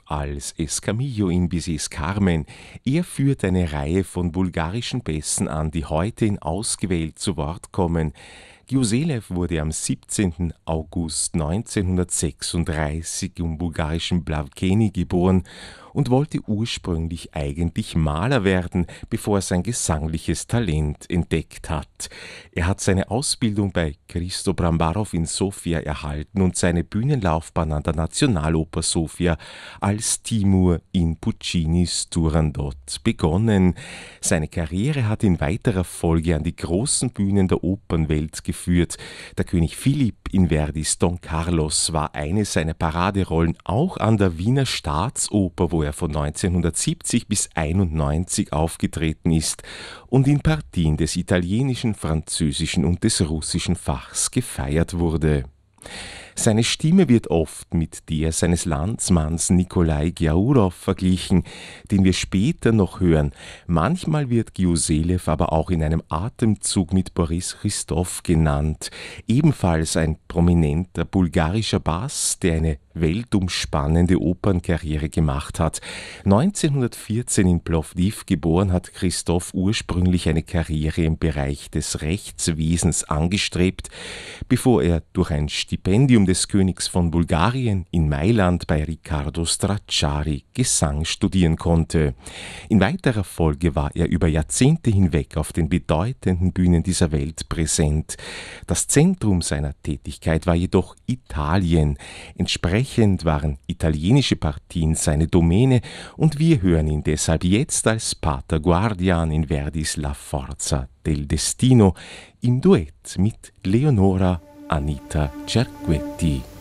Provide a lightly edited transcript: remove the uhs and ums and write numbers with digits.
als Escamillo in Bizets Carmen. Er führt eine Reihe von bulgarischen Bässen an, die heute in Ausgewählt zu Wort kommen. Gyuzelev wurde am 17. August 1936 im bulgarischen Blavkeni geboren und wollte ursprünglich eigentlich Maler werden, bevor er sein gesangliches Talent entdeckt hat. Er hat seine Ausbildung bei Christo Brambarov in Sofia erhalten und seine Bühnenlaufbahn an der Nationaloper Sofia als Timur in Puccinis Turandot begonnen. Seine Karriere hat in weiterer Folge an die großen Bühnen der Opernwelt geführt. Der König Philipp in Verdis Don Carlos war eine seiner Paraderollen, auch an der Wiener Staatsoper, wo er von 1970 bis 1991 aufgetreten ist und in Partien des italienischen, französischen und des russischen Fachs gefeiert wurde. Seine Stimme wird oft mit der seines Landsmanns Nikolai Giaourov verglichen, den wir später noch hören. Manchmal wird Gyuzelev aber auch in einem Atemzug mit Boris Christoff genannt, ebenfalls ein prominenter bulgarischer Bass, der eine weltumspannende Opernkarriere gemacht hat. 1914 in Plovdiv geboren, hat Christoff ursprünglich eine Karriere im Bereich des Rechtswesens angestrebt, bevor er durch ein Stipendium des Königs von Bulgarien in Mailand bei Riccardo Stracciari Gesang studieren konnte. In weiterer Folge war er über Jahrzehnte hinweg auf den bedeutenden Bühnen dieser Welt präsent. Das Zentrum seiner Tätigkeit war jedoch Italien. Entsprechend waren italienische Partien seine Domäne und wir hören ihn deshalb jetzt als Pater Guardian in Verdis La Forza del Destino im Duett mit Leonora Anita Cerquetti.